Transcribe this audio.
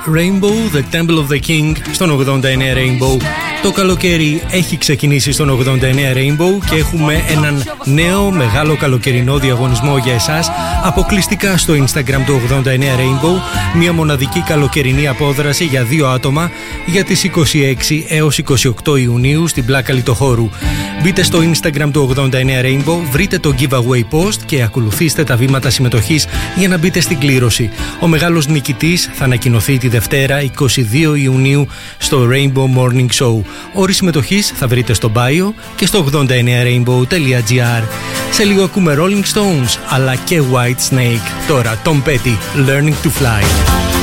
Rainbow, The Temple of the King, στον 89 Rainbow. Το καλοκαίρι έχει ξεκινήσει στον 89 Rainbow και έχουμε έναν νέο μεγάλο καλοκαιρινό διαγωνισμό για εσάς, αποκλειστικά στο Instagram του 89 Rainbow. Μια μοναδική καλοκαιρινή απόδραση για 2 άτομα για τις 26 έως 28 Ιουνίου στην Πλάκα Λιτοχώρου. Μπείτε στο Instagram του 89 Rainbow, βρείτε το giveaway post και ακολουθήστε τα βήματα συμμετοχής για να μπείτε στην κλήρωση. Ο μεγάλος νικητής θα ανακοινωθεί τη Δευτέρα 22 Ιουνίου στο Rainbow Morning Show. Όροι συμμετοχής θα βρείτε στο bio και στο 89rainbow.gr. Σε λίγο ακούμε Rolling Stones αλλά και White Snake. Τώρα Tom Petty, Learning to Fly.